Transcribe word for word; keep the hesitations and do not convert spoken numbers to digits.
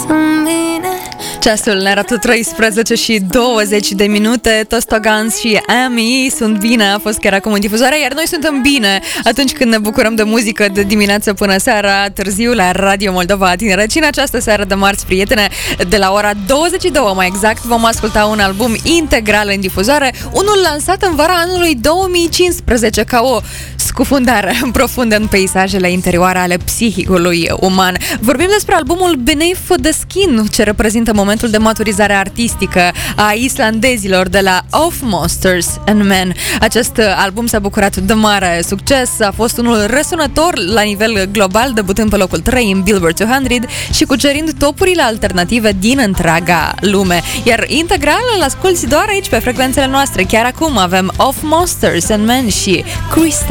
Ceasul ne arată treisprezece și douăzeci de minute. Tostogans și Amy sunt bine, a fost chiar acum în difuzoare, iar noi suntem bine atunci când ne bucurăm de muzică de dimineață până seara, târziu la Radio Moldova Tineret. Și în această seară de marți, prietene, de la ora douăzeci și două mai exact, vom asculta un album integral în difuzoare, unul lansat în vara anului două mii cincisprezece ca o scufundare profundă în peisajele interioare ale psihicului uman. Vorbim despre albumul Beneath the Skin, ce reprezintă momentul de maturizare artistică a islandezilor de la Of Monsters and Men. Acest album s-a bucurat de mare succes, a fost unul răsunător la nivel global, debutând pe locul trei în Billboard două sute și cucerind topurile alternative din întreaga lume. Iar integral îl asculti doar aici pe frecvențele noastre. Chiar acum avem Of Monsters and Men și Crystal.